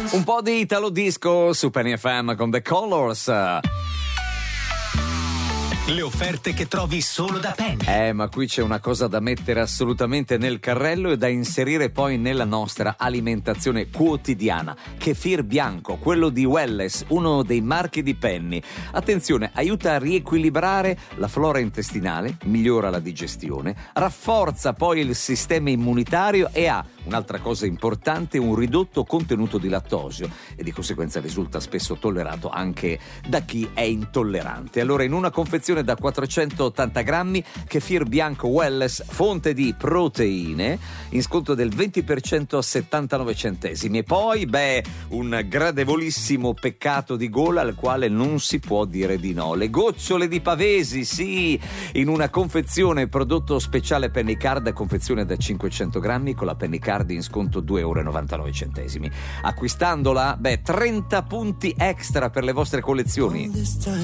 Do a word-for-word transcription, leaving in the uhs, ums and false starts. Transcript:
Un po' di Italo Disco su Penny F M con The Colors. Le offerte che trovi solo da Penny. Eh, ma qui c'è una cosa da mettere assolutamente nel carrello e da inserire poi nella nostra alimentazione quotidiana. Kefir bianco, quello di Welless, uno dei marchi di Penny. Attenzione, aiuta a riequilibrare la flora intestinale, migliora la digestione, rafforza poi il sistema immunitario e ha, un'altra cosa importante, un ridotto contenuto di lattosio e di conseguenza risulta spesso tollerato anche da chi è intollerante. Allora, in una confezione da quattrocentottanta grammi, Kefir bianco Welless, fonte di proteine, in sconto del venti per cento a settantanove centesimi. E poi, beh, un gradevolissimo peccato di gola al quale non si può dire di no. Le gocciole di Pavesi, sì, in una confezione prodotto speciale Penny Card, confezione da cinquecento grammi con la Penny Card in sconto due euro e novantanove centesimi. Acquistandola, beh, trenta punti extra per le vostre collezioni.